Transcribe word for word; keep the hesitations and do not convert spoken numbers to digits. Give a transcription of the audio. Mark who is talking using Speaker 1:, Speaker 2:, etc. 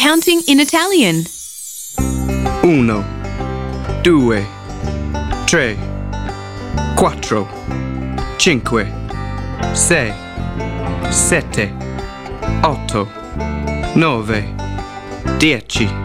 Speaker 1: counting in Italian.
Speaker 2: Uno, due, tre, quattro, cinque, sei, sette, otto, nove, dieci.